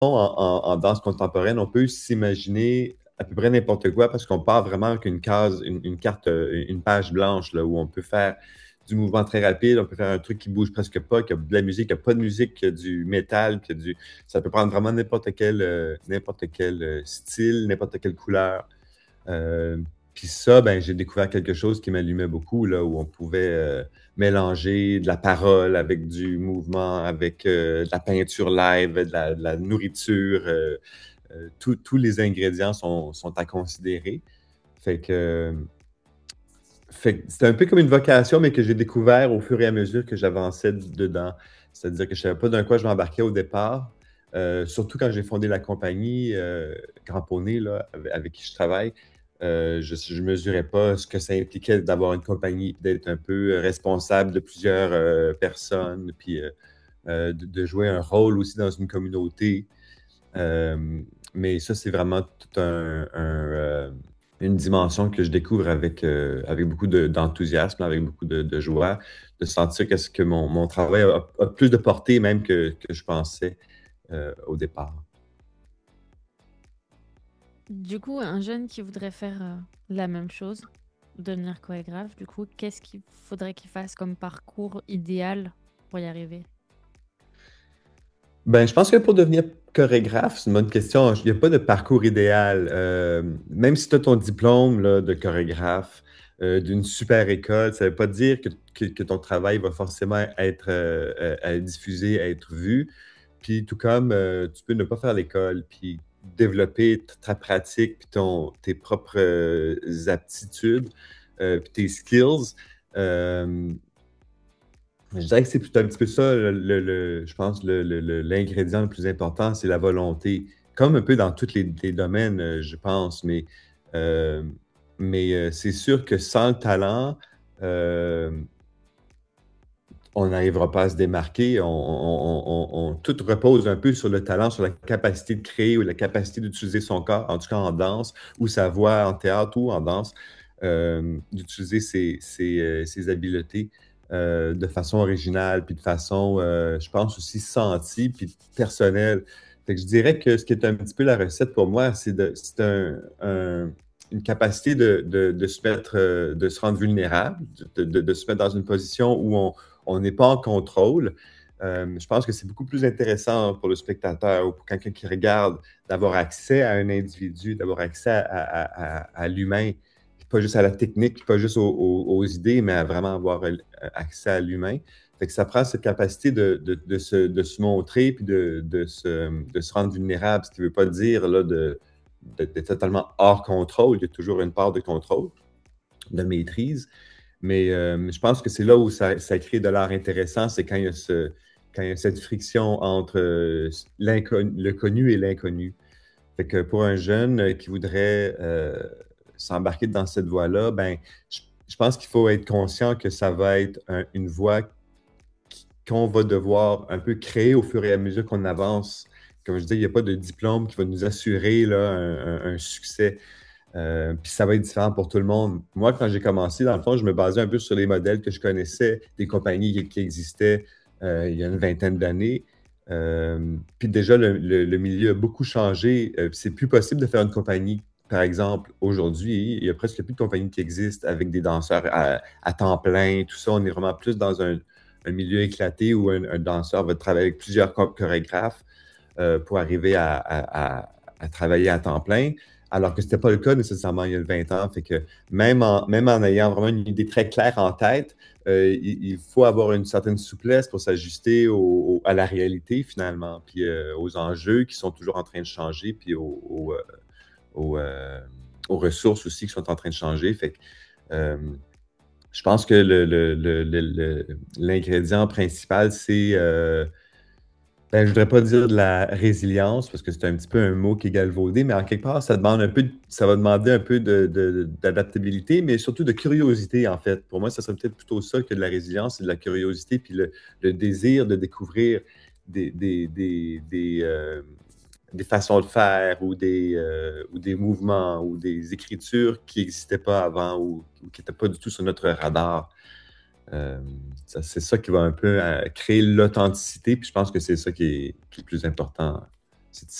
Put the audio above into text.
en danse contemporaine, on peut s'imaginer à peu près n'importe quoi parce qu'on part vraiment avec une case, une carte, une page blanche là, où on peut faire du mouvement très rapide, on peut faire un truc qui bouge presque pas, qui a de la musique, qui a pas de musique, qui a du métal, qui a du... Ça peut prendre vraiment n'importe quel style, n'importe quelle couleur. Euh, Puis ça, ben, j'ai découvert quelque chose qui m'allumait beaucoup, là, où on pouvait mélanger de la parole avec du mouvement, avec de la peinture live, de la nourriture. Tous les ingrédients sont à considérer. Fait que, fait que c'était un peu comme une vocation, mais que j'ai découvert au fur et à mesure que j'avançais dedans. C'est-à-dire que je ne savais pas dans quoi je m'embarquais au départ. Surtout quand j'ai fondé la compagnie Grand Poney, là, avec qui je travaille. Je ne mesurais pas ce que ça impliquait d'avoir une compagnie, d'être un peu responsable de plusieurs personnes, puis de jouer un rôle aussi dans une communauté. Mais ça, c'est vraiment tout une dimension que je découvre avec beaucoup d'enthousiasme, avec beaucoup de joie, de sentir que mon travail a plus de portée même que je pensais au départ. Du coup, un jeune qui voudrait faire la même chose, devenir chorégraphe, du coup, qu'est-ce qu'il faudrait qu'il fasse comme parcours idéal pour y arriver? Ben, je pense que pour devenir chorégraphe, c'est une bonne question. Il n'y a pas de parcours idéal. Même si tu as ton diplôme là, de chorégraphe d'une super école, ça ne veut pas dire que ton travail va forcément être diffusé, être vu. Puis tout comme tu peux ne pas faire l'école, puis développer ta pratique, puis tes propres aptitudes, puis tes skills. Euh, je dirais que c'est plutôt un petit peu ça, je pense, l'ingrédient le plus important, c'est la volonté. Comme un peu dans tous les domaines, je pense, euh, mais c'est sûr que sans le talent, euh, on n'arrivera pas à se démarquer. Tout repose un peu sur le talent, sur la capacité de créer ou la capacité d'utiliser son corps, en tout cas en danse, ou sa voix en théâtre ou en danse, d'utiliser ses habiletés de façon originale, puis de façon, je pense, aussi sentie, puis personnelle. Fait que je dirais que ce qui est un petit peu la recette pour moi, une capacité de se mettre, de se rendre vulnérable, de se mettre dans une position où on n'est pas en contrôle. Je pense que c'est beaucoup plus intéressant pour le spectateur ou pour quelqu'un qui regarde d'avoir accès à un individu, d'avoir accès à l'humain, puis pas juste à la technique, puis pas juste aux idées, mais à vraiment avoir accès à l'humain. Fait que ça prend cette capacité de se montrer puis de se rendre vulnérable, ce qui ne veut pas dire là, d'être totalement hors contrôle. Il y a toujours une part de contrôle, de maîtrise. Mais je pense que c'est là où ça crée de l'art intéressant, c'est quand il y a cette friction entre le connu et l'inconnu. Fait que pour un jeune qui voudrait s'embarquer dans cette voie-là, ben, je pense qu'il faut être conscient que ça va être une voie qu'on va devoir un peu créer au fur et à mesure qu'on avance. Comme je dis, il n'y a pas de diplôme qui va nous assurer là, un succès. Puis ça va être différent pour tout le monde. Moi, quand j'ai commencé, dans le fond, je me basais un peu sur les modèles que je connaissais, des compagnies qui existaient il y a une vingtaine d'années. Puis déjà, le milieu a beaucoup changé. C'est plus possible de faire une compagnie, par exemple, aujourd'hui. Il y a presque plus de compagnies qui existent avec des danseurs à temps plein, tout ça. On est vraiment plus dans un milieu éclaté où un danseur va travailler avec plusieurs chorégraphes pour arriver à travailler à temps plein, alors que ce n'était pas le cas nécessairement il y a 20 ans. Fait que même en ayant vraiment une idée très claire en tête, il faut avoir une certaine souplesse pour s'ajuster à la réalité finalement, puis aux enjeux qui sont toujours en train de changer, puis aux, euh, aux ressources aussi qui sont en train de changer. Fait que, euh, je pense que l'ingrédient principal, c'est ben, je voudrais pas dire de la résilience, parce que c'est un petit peu un mot qui est galvaudé, mais en quelque part, ça va demander un peu d'adaptabilité, mais surtout de curiosité, en fait. Pour moi, ça serait peut-être plutôt ça que de la résilience, c'est de la curiosité, puis le désir de découvrir des, des, des, des, euh, des façons de faire ou des mouvements ou des écritures qui n'existaient pas avant ou qui n'étaient pas du tout sur notre radar. Euh, c'est ça qui va un peu créer l'authenticité, puis je pense que c'est ça qui est le plus important C'est